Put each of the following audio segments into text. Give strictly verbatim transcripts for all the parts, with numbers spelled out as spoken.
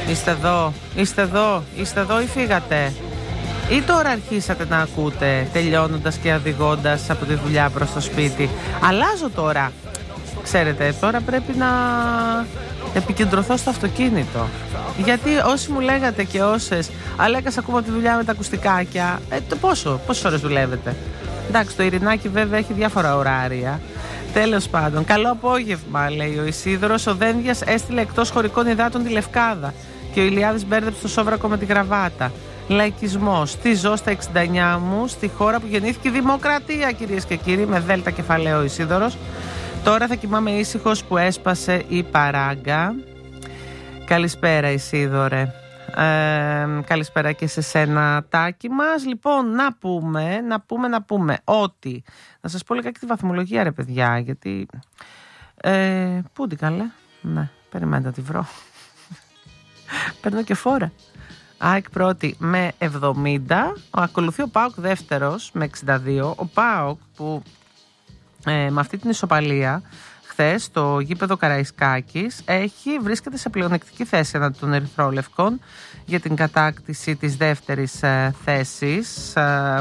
Είστε εδώ, είστε εδώ, είστε εδώ ή φύγατε? Ή τώρα αρχίσατε να ακούτε τελειώνοντας και οδηγώντας από τη δουλειά προς το σπίτι? Αλλάζω τώρα. Ξέρετε, τώρα πρέπει να επικεντρωθώ στο αυτοκίνητο. Γιατί όσοι μου λέγατε και όσες, Αλέκας, ακούμε τη δουλειά με τα ακουστικάκια. Ε, το πόσο, πόσες ώρες δουλεύετε? Εντάξει, το Ειρηνάκι βέβαια έχει διάφορα ωράρια. Τέλος πάντων, καλό απόγευμα, λέει ο Ισίδωρος. Ο Δένδιας έστειλε εκτός χωρικών υδάτων τη Λευκάδα και ο Ηλιάδης μπέρδεψε το Σόβρακο με τη γραβάτα. Λαϊκισμός. Τι ζω στα εξήντα εννιά μου, στη χώρα που γεννήθηκε η δημοκρατία, κυρίες και κύριοι, με δέλτα κεφαλαίο ο Ισίδωρος. Τώρα θα κοιμάμαι ήσυχος που έσπασε η παράγκα. Καλησπέρα, Ισίδωρε. Ε, καλησπέρα και σε σένα, Τάκη μας. Λοιπόν, να πούμε, να πούμε, να πούμε ότι, να σας πω λιγάκι τη βαθμολογία, ρε παιδιά, γιατί ε, πού την καλέ? Ναι, περιμένετε να τη βρω. Παίρνω και φόρα. ΑΕΚ πρώτη με εβδομήντα, ακολουθεί ο ΠΑΟΚ δεύτερος με εξήντα δύο. Ο ΠΑΟΚ που ε, με αυτή την ισοπαλία χθες στο γήπεδο Καραϊσκάκης έχει, βρίσκεται σε πλεονεκτική θέση εναντί των Ερυθρόλευκων για την κατάκτηση της δεύτερης ε, θέσης. Ε,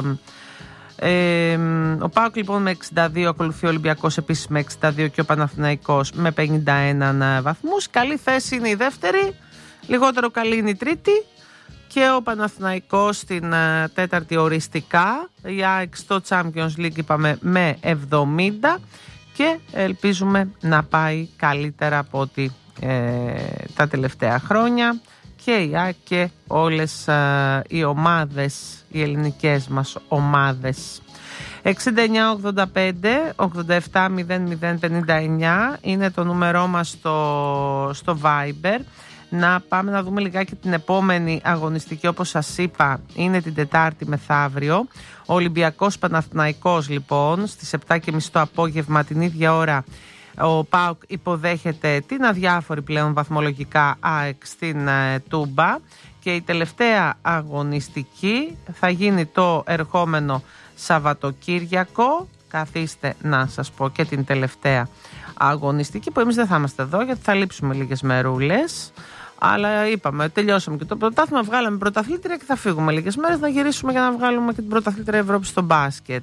ε, ο ΠΑΟΚ λοιπόν με εξήντα δύο, ακολουθεί ο Ολυμπιακός επίσης με εξήντα δύο και ο Παναθηναϊκός με πενήντα ένα βαθμούς. Καλή θέση είναι η δεύτερη, λιγότερο καλή είναι η τρίτη και ο Παναθηναϊκός στην ε, τέταρτη οριστικά. Η ΑΕΚ στο Champions League είπαμε με εβδομήντα και ελπίζουμε να πάει καλύτερα από ό,τι ε, τα τελευταία χρόνια και η ΑΕΚ και όλες ε, οι ομάδες, οι ελληνικές μας ομάδες. εξήντα εννιά ογδόντα πέντε ογδόντα επτά μηδέν μηδέν πενήντα εννιά είναι το νούμερό μας στο, στο Viber. Να πάμε να δούμε λιγάκι την επόμενη αγωνιστική, όπως σας είπα είναι την Τετάρτη μεθαύριο. Ο Ολυμπιακός Παναθηναϊκός λοιπόν στις επτά και μισή το απόγευμα, την ίδια ώρα ο ΠΑΟΚ υποδέχεται την αδιάφορη πλέον βαθμολογικά ΑΕΚ στην ε, Τούμπα και η τελευταία αγωνιστική θα γίνει το ερχόμενο Σαββατοκύριακο. Καθίστε να σας πω και την τελευταία αγωνιστική που εμείς δεν θα είμαστε εδώ γιατί θα λείψουμε λίγες μερούλες. Αλλά είπαμε, τελειώσαμε και το πρωτάθλημα, βγάλαμε πρωταθλήτρια και θα φύγουμε λίγες μέρες να γυρίσουμε για να βγάλουμε και την πρωταθλήτρια Ευρώπη στο μπάσκετ.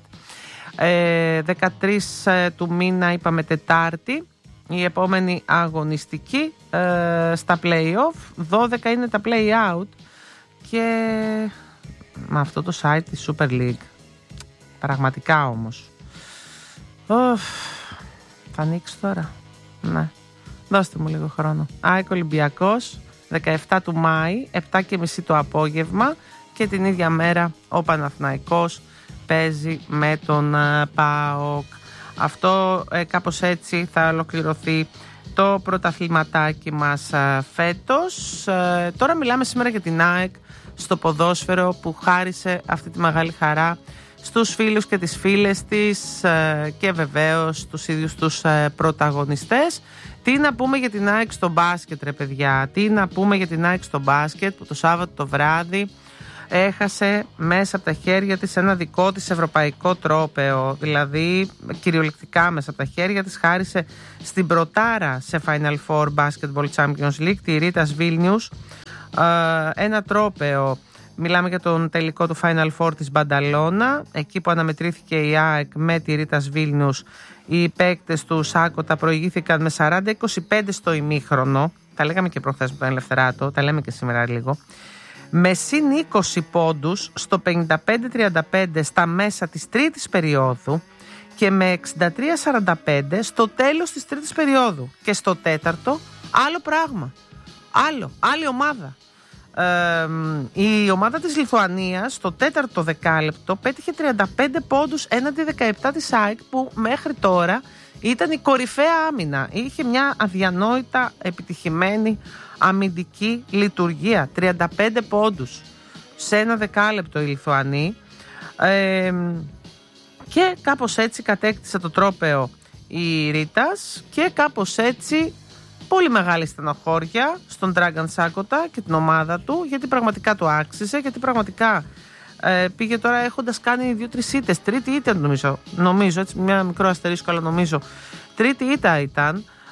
Ε, δεκατρείς του μήνα είπαμε Τετάρτη, η επόμενη αγωνιστική ε, στα play-off, δώδεκα είναι τα play-out και με αυτό το site της Super League. Πραγματικά όμως. Οφ, θα ανοίξει τώρα. Ναι. Δώστε μου λίγο χρόνο. ΑΕΚ Ολυμπιακός, δεκαεπτά του Μάη, επτά και μισή το απόγευμα και την ίδια μέρα ο Παναθηναϊκός παίζει με τον uh, ΠΑΟΚ. Αυτό ε, κάπως έτσι θα ολοκληρωθεί το πρωταθληματάκι μας uh, φέτος. Uh, τώρα μιλάμε σήμερα για την ΑΕΚ στο ποδόσφαιρο που χάρισε αυτή τη μεγάλη χαρά στους φίλους και τις φίλες της uh, και βεβαίως τους ίδιους τους uh, πρωταγωνιστές. Τι να πούμε για την ΑΕΚ στο μπάσκετ, ρε παιδιά, τι να πούμε για την ΑΕΚ στο μπάσκετ που το Σάββατο το βράδυ έχασε μέσα από τα χέρια της ένα δικό της ευρωπαϊκό τρόπαιο, δηλαδή κυριολεκτικά μέσα από τα χέρια της χάρισε στην πρωτάρα σε Final Four Basketball Champions League, τη Ρίτας Βίλνιους, ένα τρόπαιο. Μιλάμε για τον τελικό του Final Four της Μπανταλώνα, εκεί που αναμετρήθηκε η ΑΕΚ με τη Ρίτας Βίλνιους. Οι παίκτες του Σάκοτα προηγήθηκαν με σαράντα είκοσι πέντε στο ημίχρονο. Τα λέγαμε και προχθές με τον Ελευθεράτο, τα λέμε και σήμερα λίγο. Με συν είκοσι πόντους στο πενήντα πέντε τριάντα πέντε στα μέσα της τρίτης περίοδου και με εξήντα τρία σαράντα πέντε στο τέλος της τρίτης περίοδου. Και στο τέταρτο άλλο πράγμα. Άλλο, άλλη ομάδα. Ε, η ομάδα της Λιθουανίας στο τέταρτο δεκάλεπτο πέτυχε τριάντα πέντε πόντους έναντι δεκαεπτά της ΑΕΚ που μέχρι τώρα ήταν η κορυφαία άμυνα. Είχε μια αδιανόητα επιτυχημένη αμυντική λειτουργία. τριάντα πέντε πόντους σε ένα δεκάλεπτο η Λιθουανοί. Ε, και κάπως έτσι κατέκτησε το τρόπαιο η Ρίτας και κάπως έτσι πολύ μεγάλη στενοχώρια στον Dragan Σάκοτα και την ομάδα του, γιατί πραγματικά το άξιζε, γιατί πραγματικά ε, πήγε τώρα έχοντας κάνει δύο-τρεις ήττες. Τρίτη ήττα νομίζω, νομίζω, έτσι μια μικρό αστερίσκο, αλλά νομίζω τρίτη ήττα ήταν.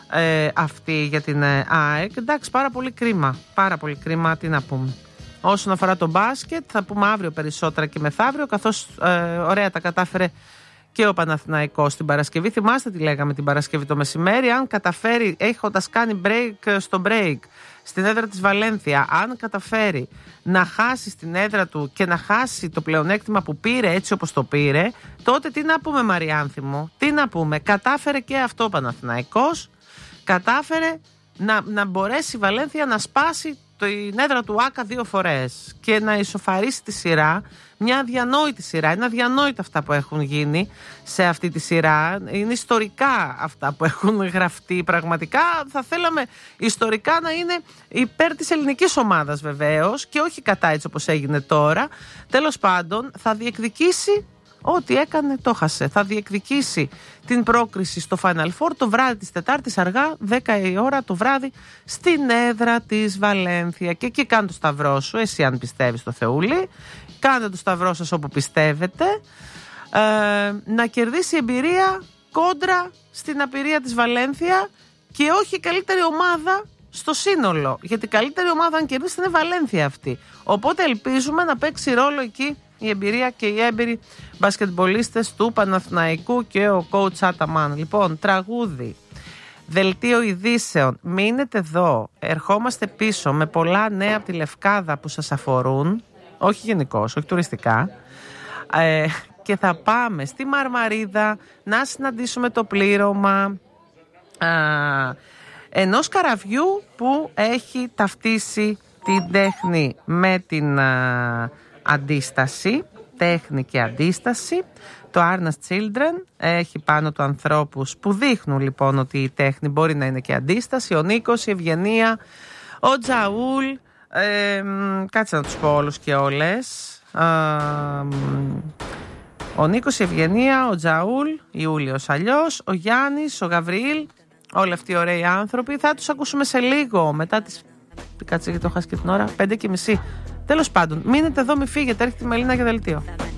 ε, αυτή για την ε, ΑΕΚ. Εντάξει, πάρα πολύ κρίμα. Πάρα πολύ κρίμα, τι να πούμε. Όσον αφορά το μπάσκετ, θα πούμε αύριο περισσότερα και μεθαύριο, καθώς ε, ωραία τα κατάφερε και ο Παναθηναϊκός την Παρασκευή. Θυμάστε τι λέγαμε την Παρασκευή το μεσημέρι? Αν καταφέρει, έχοντας κάνει break στο break στην έδρα της Βαλένθια, αν καταφέρει να χάσει στην έδρα του και να χάσει το πλεονέκτημα που πήρε έτσι όπως το πήρε, τότε τι να πούμε, Μαριάνθη μου, τι να πούμε? Κατάφερε και αυτό ο Παναθηναϊκός, κατάφερε να, να μπορέσει η Βαλένθια να σπάσει την έδρα του Άκα δύο φορές και να ισοφαρίσει τη σειρά. Μια αδιανόητη σειρά. Είναι αδιανόητα αυτά που έχουν γίνει σε αυτή τη σειρά. Είναι ιστορικά αυτά που έχουν γραφτεί. Πραγματικά θα θέλαμε ιστορικά να είναι υπέρ της ελληνικής ομάδας βεβαίως και όχι κατά, έτσι όπως έγινε τώρα. Τέλος πάντων, θα διεκδικήσει ό,τι έκανε, το χασε. Θα διεκδικήσει την πρόκριση στο Final Four το βράδυ της Τετάρτης, αργά δέκα η ώρα το βράδυ, στην έδρα της Βαλένθια. Και εκεί κάνε το σταυρό σου, εσύ αν πιστεύεις στο Θεούλη. Κάντε το σταυρό σας όπου πιστεύετε. Ε, να κερδίσει εμπειρία κόντρα στην απειρία της Βαλένθια και όχι η καλύτερη ομάδα στο σύνολο. Γιατί η καλύτερη ομάδα, αν κερδίσει, είναι Βαλένθια αυτή. Οπότε ελπίζουμε να παίξει ρόλο εκεί η εμπειρία και οι έμπειροι μπασκετμπολίστες του Παναθηναϊκού και ο coach Αταμάν. Λοιπόν, τραγούδι, δελτίο ειδήσεων. Μείνετε εδώ. Ερχόμαστε πίσω με πολλά νέα από τη Λευκάδα που σας αφορούν. Όχι γενικώς, όχι τουριστικά. Ε, και θα πάμε στη Μαρμαρίδα να συναντήσουμε το πλήρωμα α, ενός καραβιού που έχει ταυτίσει την τέχνη με την α, αντίσταση. Τέχνη και αντίσταση. Το Arnas Children έχει πάνω του ανθρώπους που δείχνουν λοιπόν ότι η τέχνη μπορεί να είναι και αντίσταση. Ο Νίκος, η Ευγενία, ο Τζαούλ. Ε, κάτσε να τους πω όλους και όλες. ε, Ο Νίκος, η Ευγενία, ο Τζαούλ, Ιούλιος αλλιώς, ο Γιάννης, ο Γαβριήλ. Όλοι αυτοί οι ωραίοι άνθρωποι. Θα τους ακούσουμε σε λίγο μετά τις... Κάτσε γιατί το χάσει και την ώρα, πέντε και μισή. Τέλος πάντων, μείνετε εδώ, μη φύγετε, έρχεται η Μελίνα για δελτίο.